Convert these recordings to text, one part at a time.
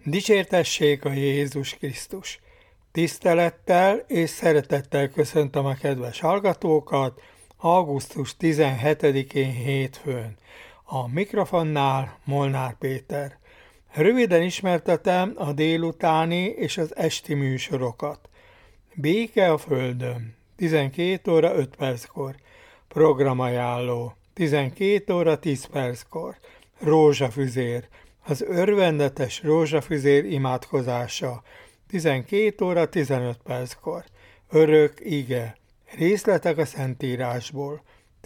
Dicsértessék a Jézus Krisztus! Tisztelettel és szeretettel köszöntöm a kedves hallgatókat augusztus 17-én hétfőn. A mikrofonnál Molnár Péter. Röviden ismertetem a délutáni és az esti műsorokat. Béke a Földön, 12 óra 5 perckor. Programajánló, 12 óra 10 perckor. Rózsafüzér, az örvendetes rózsafüzér imádkozása, 12 óra 15 perckor. Örök ige, részletek a Szentírásból,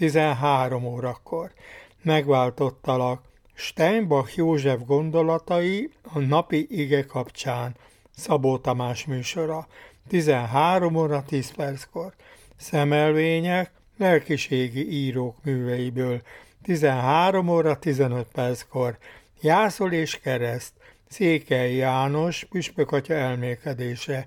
13 órakor. Megváltottalak, Steinbach József gondolatai a napi ige kapcsán, Szabó Tamás műsora, 13 óra 10 perckor. Szemelvények, lelkiségi írók műveiből, 13 óra 15 perckor. Jászol és kereszt, Székely János püspökatya elmélkedése,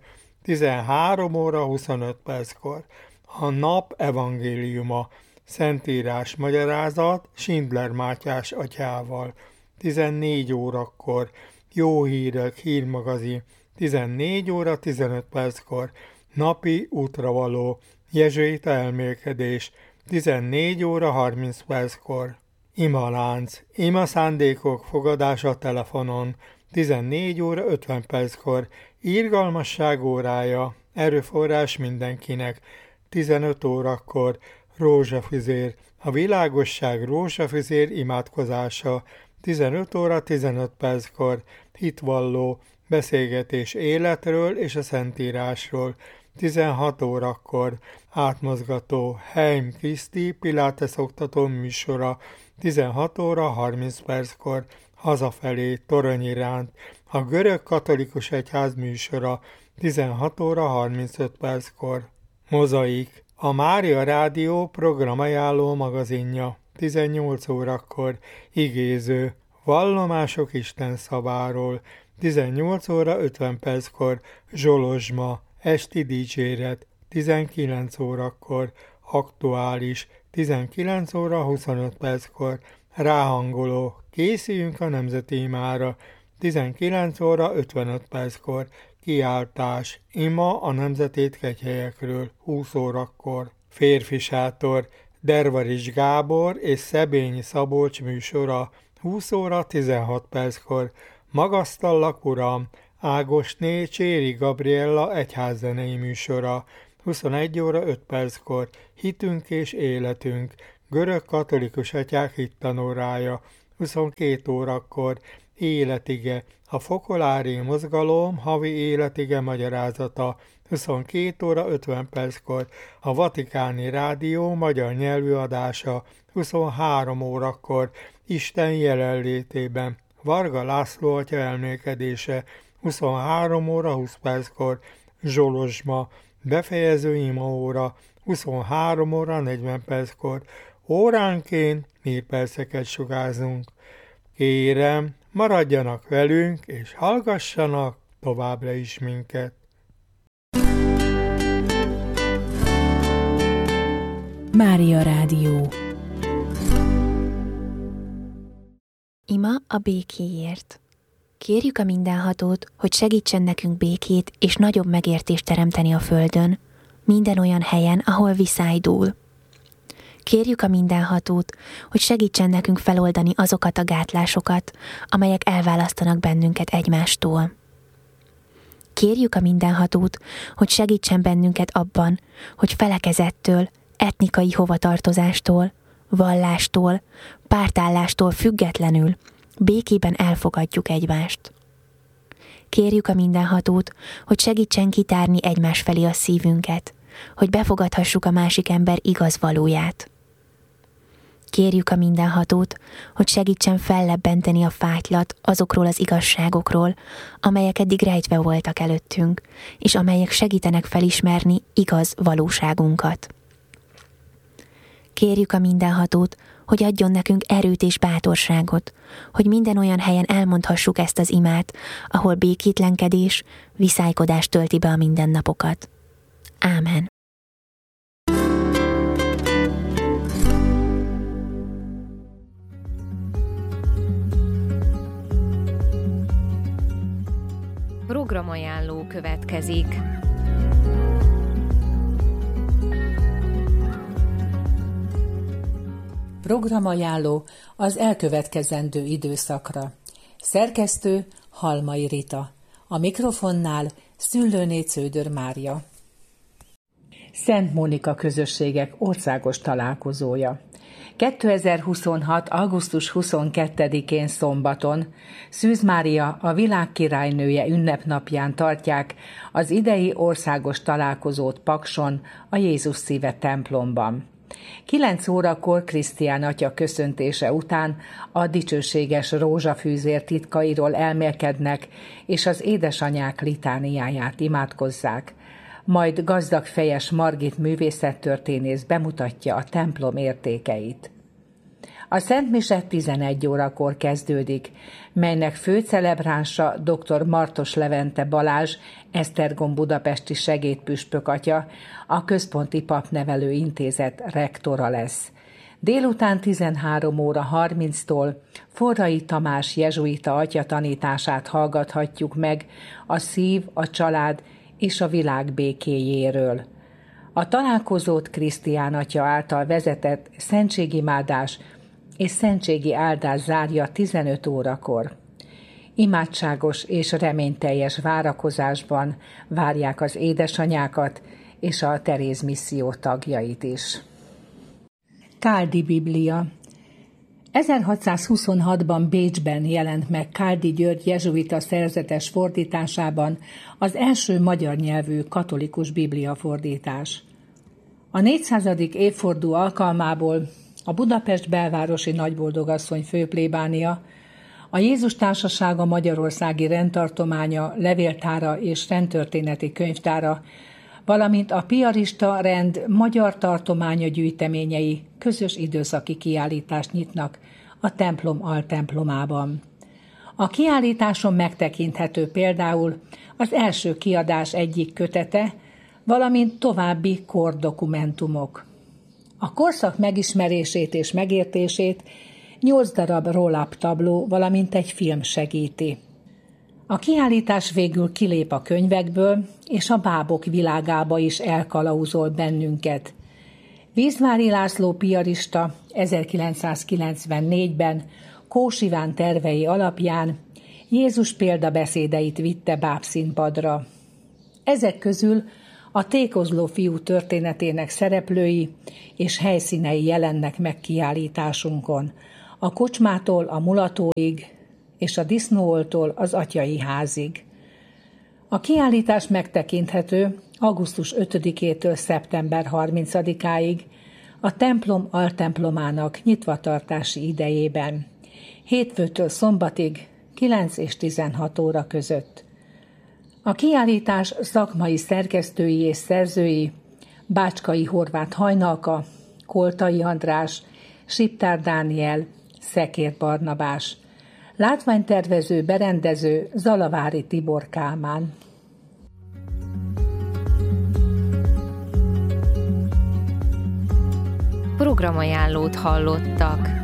13 óra 25 perckor. A nap evangéliuma, Szentírás magyarázat Schindler Mátyás atyával, 14 órakor. Jó hírek hírmagazin, 14 óra 15 perckor. Napi útravaló, jezsuita elmélkedés, 14 óra 30 perckor. Imalánc, ima szándékok fogadása telefonon, 14 óra 50 perckor. Irgalmasság órája, erőforrás mindenkinek, 15 órakor. Rózsafüzér, a világosság rózsafüzér imádkozása, 15 óra 15 perckor. Hitvalló, beszélgetés életről és a Szentírásról, 16 órakor. Átmozgató, Heim Kriszti Pilates oktató műsora, 16 óra 30 perckor. Hazafelé, Torony iránt, a görög katolikus egyház műsora, 16 óra 35 perckor. Mozaik, a Mária Rádió programajánló magazinja, 18 órakor. Igéző, vallomások Isten szaváról, 18 óra 50 perckor. Zsolozsma, esti dicséret, 19 órakor. Aktuális, 19 óra 25 perckor. Ráhangoló, készüljünk a nemzeti imára, 19 óra 55 perckor. Kiáltás, ima a nemzetét kegyhelyekről, 20 órakor. Férfi sátor, Dervarics Gábor és Szebényi Szabolcs műsora, 20 óra 16 perckor. Magasztallak Uram, Ágosné Cséri Gabriella egyházzenei műsora, 21 óra 5 perckor. Hitünk és életünk, görög katolikus atyák hittanórája, 22 órakor. Életige, a Fokolári mozgalom havi életige magyarázata, 22 óra 50 perckor. A Vatikáni Rádió magyar nyelvű adása, 23 órakor. Isten jelenlétében, Varga László atya elmélkedése, 23 óra 20 perckor. Zsolozsma, befejező imaóra, 23 óra 40 perckor. Óránként hírperceket sugárzunk. Kérem, maradjanak velünk, és hallgassanak továbbra is minket. Mária Rádió. Ima a békéért. Kérjük a Mindenhatót, hogy segítsen nekünk békét és nagyobb megértést teremteni a Földön, minden olyan helyen, ahol viszály dúl. Kérjük a Mindenhatót, hogy segítsen nekünk feloldani azokat a gátlásokat, amelyek elválasztanak bennünket egymástól. Kérjük a Mindenhatót, hogy segítsen bennünket abban, hogy felekezettől, etnikai hovatartozástól, vallástól, pártállástól függetlenül békében elfogadjuk egymást. Kérjük a Mindenhatót, hogy segítsen kitárni egymás felé a szívünket, hogy befogadhassuk a másik ember igaz valóját. Kérjük a Mindenhatót, hogy segítsen fellebbenteni a fátylat azokról az igazságokról, amelyek eddig rejtve voltak előttünk, és amelyek segítenek felismerni igaz valóságunkat. Kérjük a Mindenhatót, hogy adjon nekünk erőt és bátorságot, hogy minden olyan helyen elmondhassuk ezt az imát, ahol békétlenkedés, viszálykodás tölti be a mindennapokat. Ámen. Programajánló következik. Programajánló az elkövetkezendő időszakra. Szerkesztő Halmai Rita. A mikrofonnál Szüllőné Cződör Mária. Szent Mónika közösségek országos találkozója. 2026. augusztus 22-én szombaton Szűz Mária, a világ királynője ünnepnapján tartják az idei országos találkozót Pakson, a Jézus Szíve templomban. 9 órakor Krisztián atya köszöntése után a dicsőséges rózsafűzér titkairól elmélkednek, és az édesanyák litániáját imádkozzák. Majd gazdag fejes Margit művészettörténész bemutatja a templom értékeit. A szentmise 11 órakor kezdődik, melynek főcelebránsa dr. Martos Levente Balázs, Esztergom budapesti segédpüspök atya, a Központi Papnevelő Intézet rektora lesz. Délután 13 óra 30-tól Forrai Tamás jezsuita atya tanítását hallgathatjuk meg a szív, a család és a világ békéjéről. A találkozót Krisztián atya által vezetett szentségimádás és szentségi áldás zárja 15 órakor. Imádságos és reményteljes várakozásban várják az édesanyákat és a Teréz misszió tagjait is. Káldi Biblia. 1626-ban Bécsben jelent meg Káldi György jezsuita szerzetes fordításában az első magyar nyelvű katolikus bibliafordítás. A 400. évforduló alkalmából a Budapest belvárosi nagyboldogasszony főplébánia, a Jézus Társasága Magyarországi Rendtartománya levéltára és rendtörténeti könyvtára, valamint a Piarista rend magyar tartománya gyűjteményei közös időszaki kiállítást nyitnak a templom altemplomában. A kiállításon megtekinthető például az első kiadás egyik kötete, valamint további kordokumentumok. A korszak megismerését és megértését 8 darab roll-up tabló, valamint egy film segíti. A kiállítás végül kilép a könyvekből, és a bábok világába is elkalauzol bennünket. Vízvári László piarista 1994-ben Kós Iván tervei alapján Jézus példabeszédeit vitte bábszínpadra. Ezek közül a tékozló fiú történetének szereplői és helyszínei jelennek meg kiállításunkon, a kocsmától a mulatóig és a disznóoltól az atyai házig. A kiállítás megtekinthető augusztus 5-től szeptember 30-áig a templom altemplomának nyitvatartási idejében, hétfőtől szombatig 9 és 16 óra között. A kiállítás szakmai szerkesztői és szerzői Bácskai Horváth Hajnalka, Koltai András, Siptár Dániel, Szekér Barnabás, látványtervező, berendező Zalavári Tibor Kálmán. Programajánlót hallottak.